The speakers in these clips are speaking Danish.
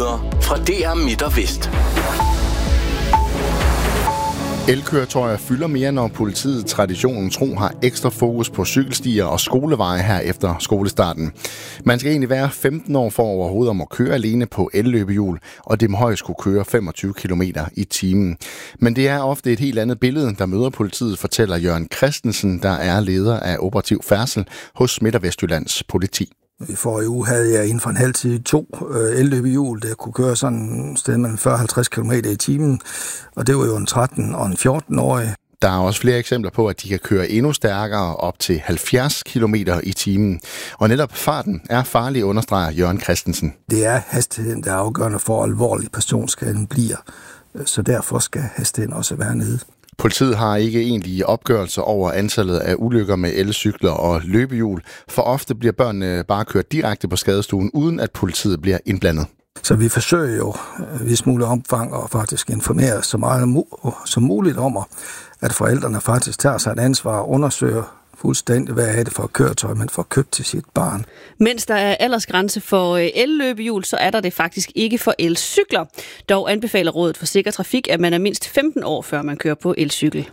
nyheder fra DR Midt og Vest. Elkøretøjer fylder mere, når politiet traditionen tro har ekstra fokus på cykelstier og skoleveje her efter skolestarten. Man skal egentlig være 15 år for overhovedet om at køre alene på elløbehjul, og det må højst kunne køre 25 km i timen. Men det er ofte et helt andet billede, der møder politiet, fortæller Jørgen Christensen, der er leder af operativ færdsel hos Midt- og Vestjyllands politi. I forrige uge havde jeg inden for en halv time 2 elløbehjul, der kunne køre sådan et sted mellem 40-50 km i timen, og det var jo en 13- og en 14-årig. Der er også flere eksempler på, at de kan køre endnu stærkere, op til 70 km i timen. Og netop farten er farlig, understreger Jørgen Christensen. Det er hastigheden, der er afgørende for, hvor alvorlig personskaden bliver, så derfor skal hastigheden også være nede. Politiet har ikke egentlige opgørelser over antallet af ulykker med elcykler og løbehjul, for ofte bliver børnene bare kørt direkte på skadestuen, uden at politiet bliver indblandet. Så vi forsøger jo i vis mulig omfang at faktisk informere så meget som muligt om, at forældrene faktisk tager sig et ansvar og undersøger fuldstændig, hvad er det for et køretøj, man får købt til sit barn. Mens der er aldersgrænse for elløbehjul, så er der det faktisk ikke for elcykler. Dog anbefaler Rådet for Sikker Trafik, at man er mindst 15 år, før man kører på elcykel.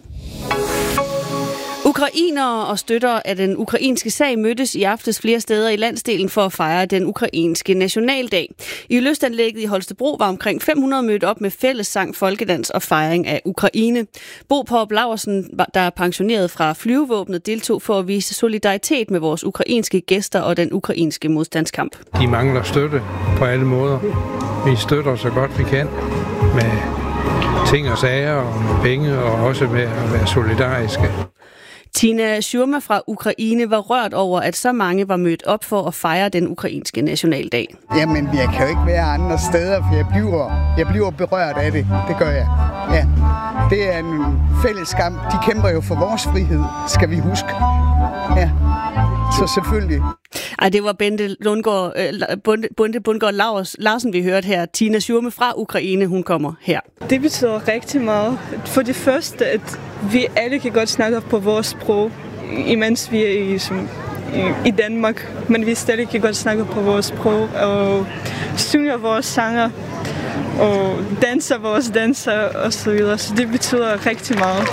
Ukrainere og støtter af den ukrainske sag mødtes i aftes flere steder i landsdelen for at fejre den ukrainske nationaldag. I lystanlægget i Holstebro var omkring 500 mødt op med fællessang, folkedans og fejring af Ukraine. Bo Porup Laursen, der er pensioneret fra flyvevåbnet, deltog for at vise solidaritet med vores ukrainske gæster og den ukrainske modstandskamp. De mangler støtte på alle måder. Vi støtter så godt vi kan med ting og sager og med penge og også med at være solidariske. Tina Schurma fra Ukraine var rørt over, at så mange var mødt op for at fejre den ukrainske nationaldag. Jamen, jeg kan jo ikke være andre steder, for jeg bliver berørt af det. Det gør jeg. Ja. Det er en fælles kamp. De kæmper jo for vores frihed, skal vi huske. Ja. Så selvfølgelig. Ej, det var Bente Bundgaard Larsen, vi hørte her. Tina Schurma fra Ukraine, hun kommer her. Det betyder rigtig meget. For det første, at vi alle kan godt snakke på vores sprog, imens vi er i Danmark. Men vi stadig kan godt snakke på vores sprog og synger vores sanger og danser vores danser osv. Så det betyder rigtig meget.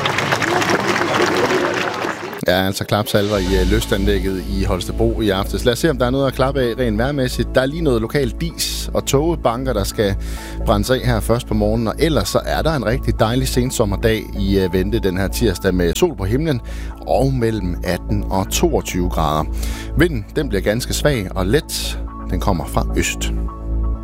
Ja, altså klapsalver i lystanlægget i Holstebro i aftes. Lad os se, om der er noget at klappe af rent vejrmæssigt. Der er lige noget lokal dis og togebanker, der skal brændes af her først på morgenen. Og ellers så er der en rigtig dejlig sensommerdag i vente den her tirsdag med sol på himlen og mellem 18 og 22 grader. Vinden, den bliver ganske svag og let. Den kommer fra øst.